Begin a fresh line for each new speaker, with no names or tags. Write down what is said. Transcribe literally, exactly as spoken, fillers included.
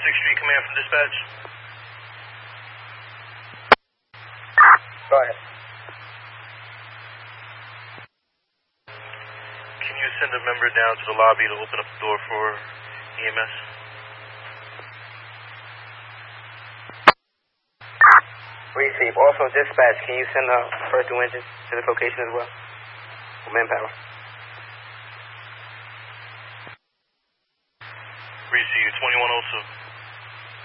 sixth Street Command from dispatch.
Go ahead.
Can you send a member down to the lobby to open up the door for E M S?
Receive. Also, dispatch, can you send the first two engines to this location as well? For manpower.
Receive twenty-one oh two.